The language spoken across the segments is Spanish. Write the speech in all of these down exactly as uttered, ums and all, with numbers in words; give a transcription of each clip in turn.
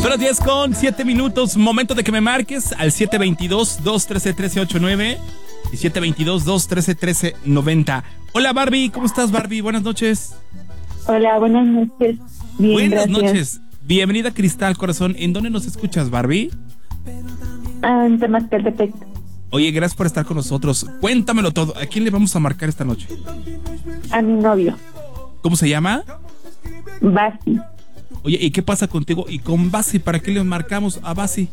Son las diez con siete minutos, momento de que me marques al siete veintidós, dos trece, trece ochenta y nueve y siete veintidós, dos trece, trece noventa. Hola Barbie, ¿cómo estás Barbie? Buenas noches. Hola, buenas noches. Bien, buenas gracias. noches. Bienvenida Cristal Corazón. ¿En dónde nos escuchas Barbie? Ah, en Temascaltepec. Oye, gracias por estar con nosotros. Cuéntamelo todo. ¿A quién le vamos a marcar esta noche? A mi novio. ¿Cómo se llama? Basi. Oye, ¿y qué pasa contigo y con Basi? ¿Para qué le marcamos a Basi?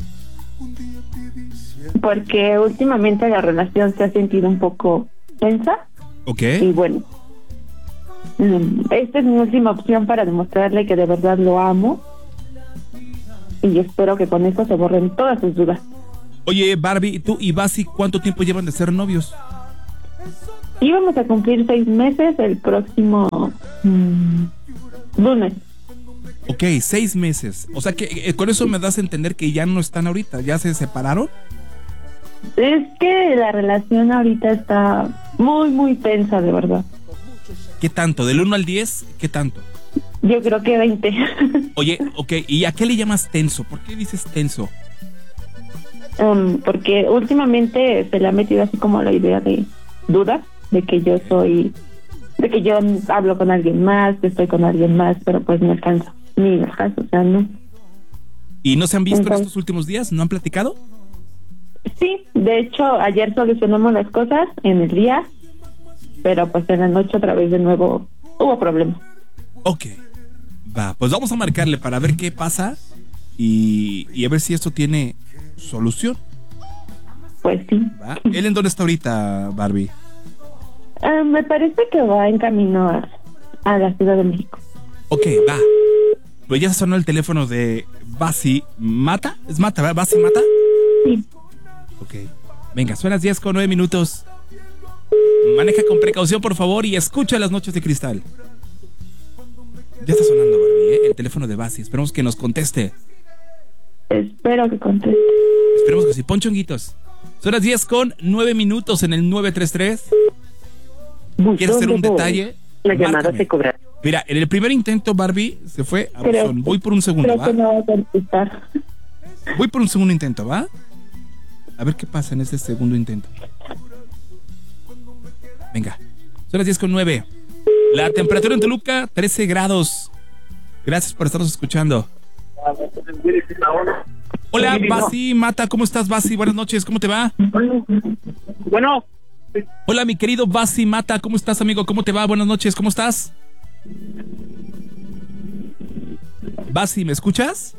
Porque últimamente la relación se ha sentido un poco tensa. Ok. Y bueno, esta es mi última opción para demostrarle que de verdad lo amo. Y espero que con eso se borren todas sus dudas. Oye, Barbie, ¿tú y Basi cuánto tiempo llevan de ser novios? Íbamos a cumplir seis meses el próximo mmm, lunes. Ok, seis meses. O sea que eh, con eso me das a entender que ya no están ahorita, ¿ya se separaron? Es que la relación ahorita está muy, muy tensa, de verdad. ¿Qué tanto? ¿Del uno al diez? ¿Qué tanto? Yo creo que veinte. Oye, ok, ¿y a qué le llamas tenso? ¿Por qué dices tenso? Um, porque últimamente se le ha metido así como la idea de duda, de que yo soy, de que yo hablo con alguien más, que estoy con alguien más, pero pues no alcanzo, ni me alcanzo, o sea, no. ¿Y no se han visto Entonces, en estos últimos días? ¿No han platicado? Sí, de hecho ayer solucionamos las cosas en el día, pero pues en la noche otra vez de nuevo hubo problemas. Ok, va, pues vamos a marcarle para ver qué pasa y, y a ver si esto tiene solución. Pues sí. ¿Va? ¿Él en dónde está ahorita, Barbie? Uh, me parece que va en camino a, a la Ciudad de México. Ok, va. Pues ya sonó el teléfono de Basi Mata. ¿Es Mata, verdad? ¿Basi Mata? Sí. Ok. Venga, son las diez con nueve minutos. Maneja con precaución, por favor, y escucha Las Noches de Cristal. Ya está sonando, Barbie, ¿eh? El teléfono de Basi. Esperemos que nos conteste. Espero que conteste. Esperemos que sí. Pon chonguitos. Son las diez con nueve minutos en el nueve tres tres. ¿Quieres hacer un detalle? La llamada Márcame. se cobra. Mira, en el primer intento, Barbie se fue a Creo- buzón. Voy por un segundo, Creo ¿va? que no va a contestar. Voy por un segundo intento, ¿va? A ver qué pasa en este segundo intento. Venga. Son las diez con nueve. La temperatura en Toluca, trece grados. Gracias por estarnos escuchando. Hola, Basi Mata. ¿Cómo estás, Basi? Buenas noches. ¿Cómo te va? Bueno. Hola, mi querido Basi Mata. ¿Cómo estás, amigo? ¿Cómo te va? Buenas noches. ¿Cómo estás? Basi, ¿me escuchas?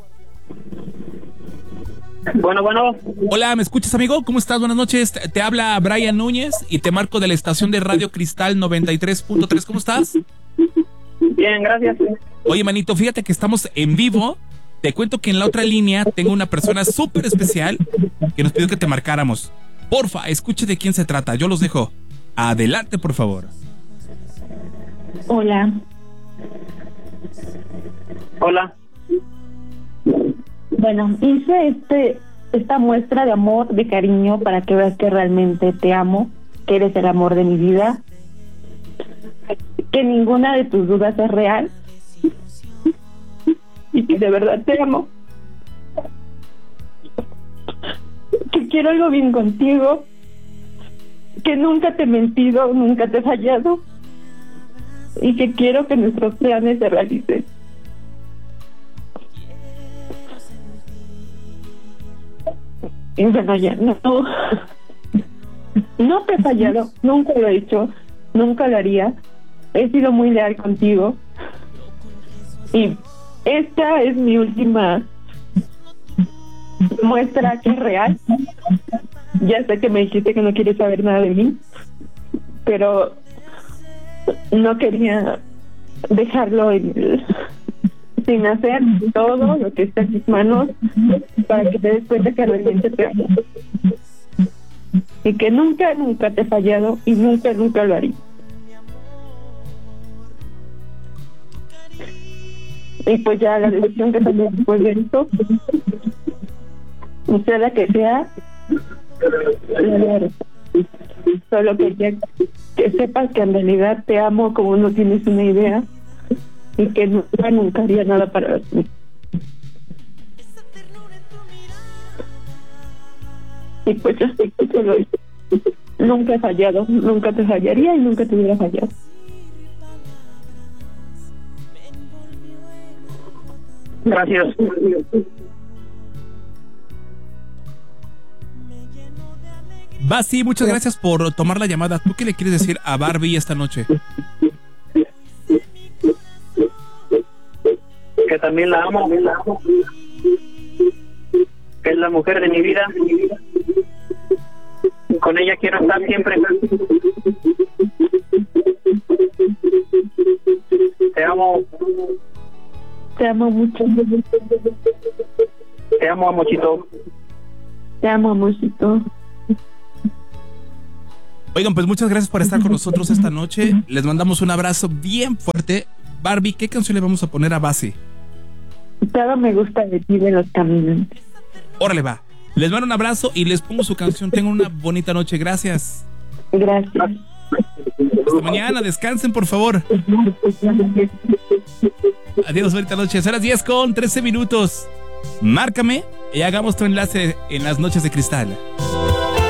Bueno, bueno. Hola, ¿me escuchas, amigo? ¿Cómo estás? Buenas noches. Te, te habla Brian Núñez y te marco de la estación de Radio Cristal noventa y tres punto tres. ¿Cómo estás? Bien, gracias. Oye, manito, fíjate que estamos en vivo. Te cuento que en la otra línea tengo una persona súper especial que nos pidió que te marcáramos. Porfa, escuche de quién se trata. Yo los dejo. Adelante, por favor. Hola. Hola. Bueno, hice este esta muestra de amor, de cariño, para que veas que realmente te amo, que eres el amor de mi vida, que ninguna de tus dudas es real y que de verdad te amo, que quiero algo bien contigo, que nunca te he mentido, nunca te he fallado y que quiero que nuestros planes se realicen. Y bueno, ya, no, no te he fallado, nunca lo he hecho, nunca lo haría, he sido muy leal contigo y esta es mi última muestra que es real. Ya sé que me dijiste que no quieres saber nada de mí, pero no quería dejarlo en el... sin hacer todo lo que está en mis manos para que te des cuenta que realmente te amo y que nunca, nunca te he fallado y nunca, nunca lo haré. Y pues ya la decisión que tomé después de esto, sea la que sea, la haré. Solo quería que sepas que en realidad te amo como no tienes una idea y que nunca, nunca haría nada para ti. Y pues yo sé que lo hice. Nunca he fallado, nunca te fallaría y nunca te hubiera fallado. Gracias. Basi, muchas gracias por tomar la llamada. ¿Tú qué le quieres decir a Barbie esta noche? Que también la amo. Que es la mujer de mi vida. Con ella quiero estar siempre. Te amo. Te amo mucho. Te amo, amorcito. Te amo, amorcito. Oigan, pues muchas gracias por estar con nosotros esta noche. Les mandamos un abrazo bien fuerte. Barbie, ¿qué canción le vamos a poner a Basi? Todo me gusta de ti, de los caminantes. Órale, va. Les mando un abrazo y les pongo su canción. Tengan una bonita noche. Gracias. Gracias. Hasta mañana. Descansen, por favor. Adiós, bonita noche. Son las diez con trece minutos. Márcame y hagamos tu enlace en las noches de cristal.